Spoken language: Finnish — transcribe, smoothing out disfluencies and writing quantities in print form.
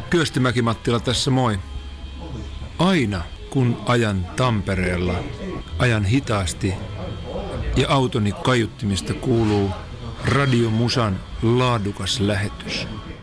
Kyösti Mäki-Mattila tässä moi. Aina kun ajan Tampereella, ajan hitaasti ja autoni kaiuttimista kuuluu Radio Musan laadukas lähetys.